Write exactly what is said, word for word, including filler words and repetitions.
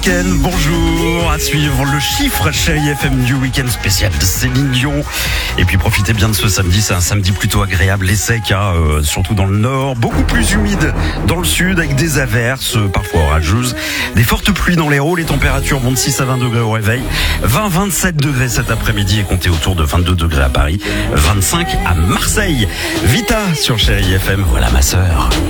week-end, bonjour. À suivre le chiffre Chérie F M du week-end spécial de Céline Dion. Et puis profitez bien de ce samedi, c'est un samedi plutôt agréable et sec, hein, euh, surtout dans le nord. Beaucoup plus humide dans le sud avec des averses, euh, parfois orageuses. Des fortes pluies dans l'Hérault, les températures vont de six à vingt degrés au réveil. vingt à vingt-sept degrés cet après-midi et comptez autour de vingt-deux degrés à Paris. vingt-cinq à Marseille. Vita sur Chérie F M, voilà ma sœur.